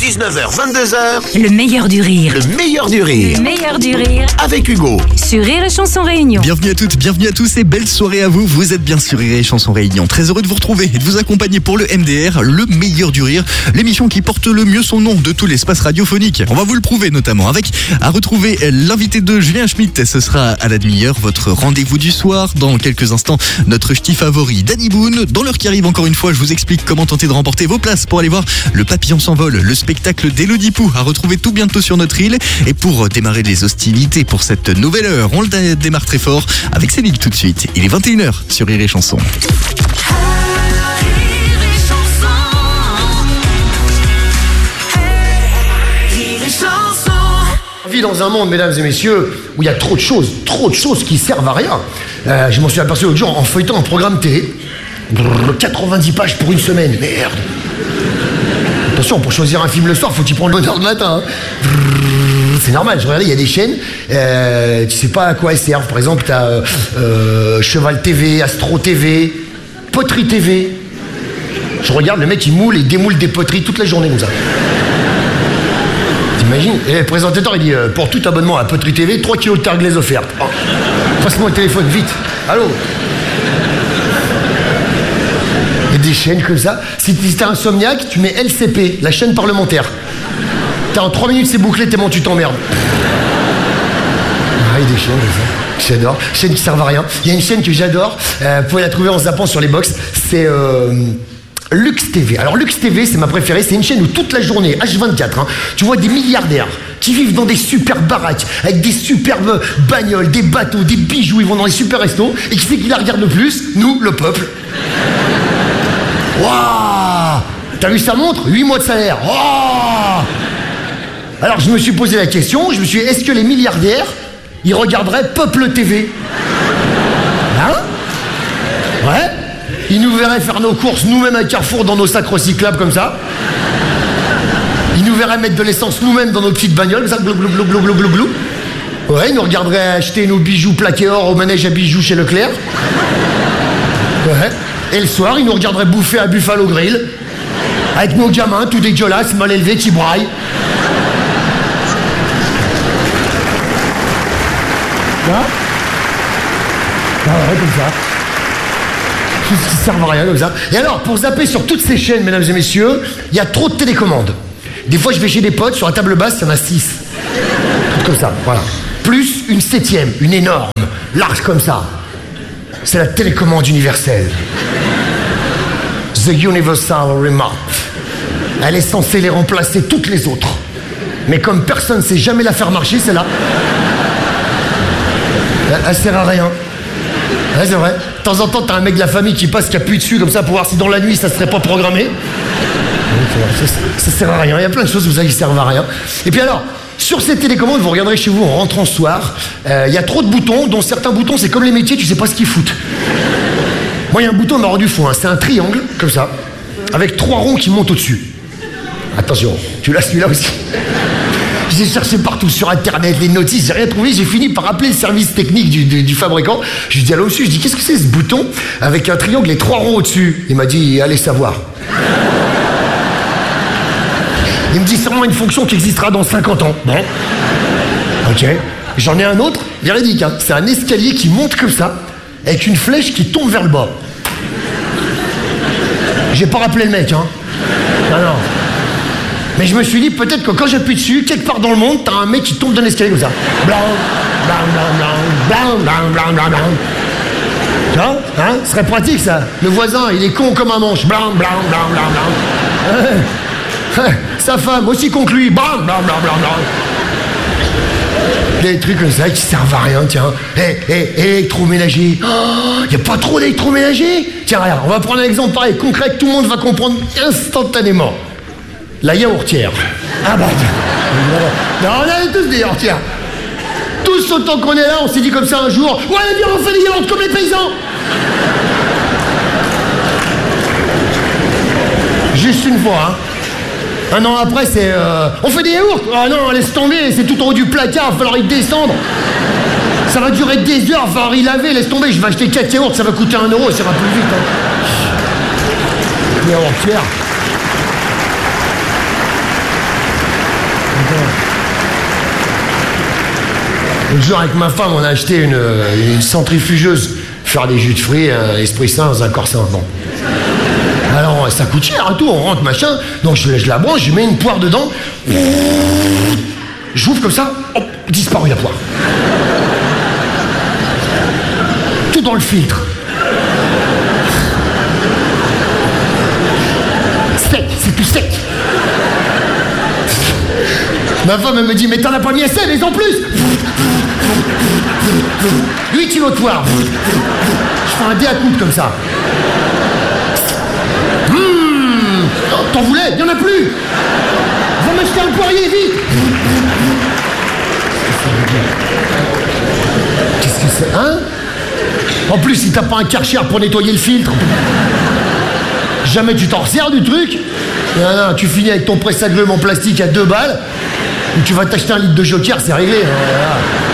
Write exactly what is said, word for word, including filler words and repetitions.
dix-neuf heures vingt-deux heures, Le meilleur du rire. le meilleur du rire. Le meilleur du rire. Avec Hugo. Sur Rire et Chanson Réunion. Bienvenue à toutes, bienvenue à tous et belle soirée à vous. Vous êtes bien sur Rire et Chanson Réunion. Très heureux de vous retrouver et de vous accompagner pour le M D R, le meilleur du rire, l'émission qui porte le mieux son nom de tout l'espace radiophonique. On va vous le prouver notamment avec à retrouver l'invité de Julien Schmitt. Ce sera à la demi-heure votre rendez-vous du soir. Dans quelques instants, notre ch'ti favori Danny Boone. Dans l'heure qui arrive, encore une fois, je vous explique comment tenter de remporter vos places pour aller voir Le Papillon s'envole, le spectacle d'Élodie Pou à retrouver tout bientôt sur notre île. Et pour démarrer les hostilités pour cette nouvelle heure, on le dé- démarre très fort avec Céline tout de suite. Il est vingt et une heures sur Rire et Chanson. On vit dans un monde, mesdames et messieurs, où il y a trop de choses, trop de choses qui servent à rien. Euh, je m'en suis aperçu l'autre jour en feuilletant un programme télé. Brrr, quatre-vingt-dix pages pour une semaine, merde. Attention, pour choisir un film le soir, faut t'y prendre bonne heure le matin. Hein. Brrr, c'est normal, je regardais, il y a des chaînes, euh, tu sais pas à quoi elles servent. Par exemple, t'as euh, euh, Cheval T V, Astro T V, Poterie T V. Je regarde, le mec il moule et démoule des poteries toute la journée comme ça. T'imagines? Et le présentateur il dit euh, pour tout abonnement à Poterie T V, trois kilos de targlaise offerte. Oh. Passe-moi le téléphone, vite. Allô? Il y a des chaînes comme ça. Si t'es insomniaque, tu mets L C P, la chaîne parlementaire. T'as en trois minutes c'est bouclé, tellement tu t'emmerdes. Ah, il y a des chaînes comme ça. J'adore. Chaînes qui servent à rien. Il y a une chaîne que j'adore. Euh, vous pouvez la trouver en zappant sur les box. C'est euh, Lux T V. Alors Lux T V, c'est ma préférée. C'est une chaîne où toute la journée, H vingt-quatre, hein, tu vois des milliardaires qui vivent dans des super baraques, avec des superbes bagnoles, des bateaux, des bijoux. Ils vont dans les super restos. Et qui c'est qui la regarde le plus? Nous, le peuple. Waouh! T'as vu sa montre? huit mois de salaire. Waouh! Alors je me suis posé la question, je me suis dit, est-ce que les milliardaires, ils regarderaient Peuple T V? Hein? Ouais? Ils nous verraient faire nos courses nous-mêmes à Carrefour dans nos sacs recyclables comme ça. Ils nous verraient mettre de l'essence nous-mêmes dans nos petites bagnoles, comme ça, glou glou glou glou glou glou glou. Ouais, ils nous regarderaient acheter nos bijoux plaqués or au manège à bijoux chez Leclerc. Ouais. Et le soir, ils nous regarderaient bouffer à Buffalo Grill. Avec nos gamins, tout dégueulasses, mal élevés, qui braillent. Hein? Ah ouais, comme ça. Tout ce qui sert à rien, comme ça. Et alors, pour zapper sur toutes ces chaînes, mesdames et messieurs, il y a trop de télécommandes. Des fois, je vais chez des potes, sur la table basse, il y en a six. Toutes comme ça, voilà. Plus une septième, une énorme, large comme ça. C'est la télécommande universelle. The Universal Remote. Elle est censée les remplacer toutes les autres. Mais comme personne ne sait jamais la faire marcher, celle-là, elle, elle sert à rien. Ouais, c'est vrai. De temps en temps, t'as un mec de la famille qui passe, qui appuie dessus comme ça pour voir si dans la nuit ça serait pas programmé. Ça, ça, ça sert à rien. Il y a plein de choses comme ça qui servent à rien. Et puis alors, sur ces télécommandes, vous regarderez chez vous en rentrant ce soir, il euh, y a trop de boutons, dont certains boutons, c'est comme les métiers, tu sais pas ce qu'ils foutent. Moi, il y a un bouton mort du fond, hein. C'est un triangle, comme ça, avec trois ronds qui montent au-dessus. Attention, tu l'as celui-là aussi. J'ai cherché partout sur internet, les notices, j'ai rien trouvé, j'ai fini par appeler le service technique du, du, du fabricant. Je lui dis allô monsieur, je dis qu'est-ce que c'est ce bouton avec un triangle et trois ronds au-dessus? Il m'a dit allez savoir. Il me dit sûrement une fonction qui existera dans cinquante ans. Bon. Ok. J'en ai un autre, véridique, hein. C'est un escalier qui monte comme ça, avec une flèche qui tombe vers le bas. J'ai pas rappelé le mec, hein. Non, non. Mais je me suis dit, peut-être que quand j'appuie dessus, quelque part dans le monde, t'as un mec qui tombe d'un escalier comme ça. Blanc, blanc, blanc, blanc, blanc, blanc, blanc, blanc. Tu vois, hein, ce serait pratique, ça. Le voisin, il est con comme un manche. Blanc, blanc, blanc, blanc, blanc. Euh, sa femme, aussi con que lui. Blanc, blanc, blanc, blanc, blanc. Des trucs comme ça qui servent à rien, tiens. Hé, hé, électroménager. Il n'y a pas trop d'électroménager. Tiens, regarde, on va prendre un exemple pareil, concret, que tout le monde va comprendre instantanément. La yaourtière. Ah bah, non, on a tous des yaourtières. Tous autant qu'on est là, on s'est dit comme ça un jour, ouais, viens, on fait des yaourts comme les paysans. Juste une fois, hein. Un an après, c'est... Euh, on fait des yaourts. Ah non, laisse tomber, c'est tout en haut du placard, il va falloir y descendre. Ça va durer des heures, il va falloir y laver, laisse tomber, je vais acheter quatre yaourts, ça va coûter un euro, ça va plus vite. Hein. Yaourtière. Le jour, avec ma femme, on a acheté une, une centrifugeuse. Faire des jus de fruits, un Esprit Saint dans un corset. Bon. Alors, ça coûte cher et tout, on rentre, machin. Donc, je, je la branche, je mets une poire dedans. J'ouvre comme ça, hop, disparu la poire. Tout dans le filtre. Sec, c'est tout sec. Ma femme, elle me dit, mais t'en as pas mis assez, mais en plus. huit kilos de poire. Je fais un dé à coude comme ça. Mmh. T'en voulais? Il n'y en a plus. Va m'acheter un poirier, vite. Qu'est-ce que c'est, hein? En plus, si t'as pas un Karcher pour nettoyer le filtre, jamais tu t'en resserres du truc. Non, non, tu finis avec ton presse-à-glumes en plastique à deux balles, ou tu vas t'acheter un litre de Joker, c'est réglé. Voilà.